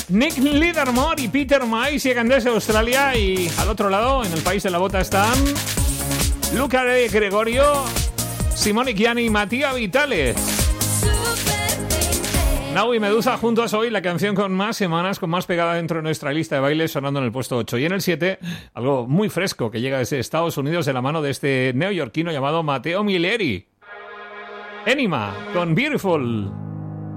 Nick Lidermore y Peter Mais llegan desde Australia, y al otro lado, en el país de la bota, están Luca de Gregorio, Simone Chiani y Mattia Vitale. Nau y Medusa juntos hoy, la canción con más semanas, con más pegada dentro de nuestra lista de bailes, sonando en el puesto 8. Y en el 7, algo muy fresco que llega desde Estados Unidos de la mano de este neoyorquino llamado Matteo Milleri. Enima con Beautiful.